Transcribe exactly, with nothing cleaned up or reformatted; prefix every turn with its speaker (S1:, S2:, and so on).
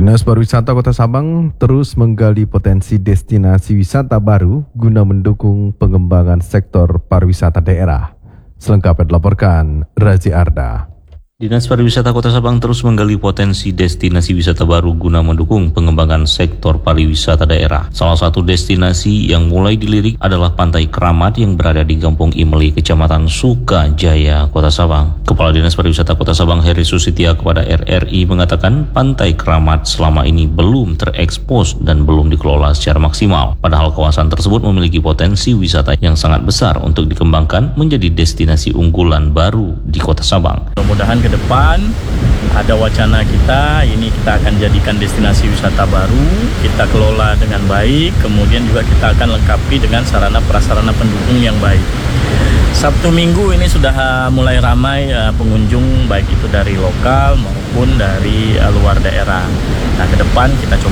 S1: Dinas Pariwisata Kota Sabang terus menggali potensi destinasi wisata baru guna mendukung pengembangan sektor pariwisata daerah. Selengkapnya dilaporkan Razi Arda.
S2: Dinas Pariwisata Kota Sabang terus menggali potensi destinasi wisata baru guna mendukung pengembangan sektor pariwisata daerah. Salah satu destinasi yang mulai dilirik adalah Pantai Keramat yang berada di Kampung Imeli, Kecamatan Sukajaya, Kota Sabang. Kepala Dinas Pariwisata Kota Sabang Heri Susitia kepada R R I mengatakan Pantai Keramat selama ini belum terekspos dan belum dikelola secara maksimal. Padahal kawasan tersebut memiliki potensi wisata yang sangat besar untuk dikembangkan menjadi destinasi unggulan baru di Kota Sabang.
S3: Mudah-mudahan ke depan ada wacana kita, ini kita akan jadikan destinasi wisata baru, kita kelola dengan baik, kemudian juga kita akan lengkapi dengan sarana prasarana pendukung yang baik. Sabtu Minggu ini sudah mulai ramai uh, pengunjung, baik itu dari lokal maupun dari uh, luar daerah. Nah, ke depan kita coba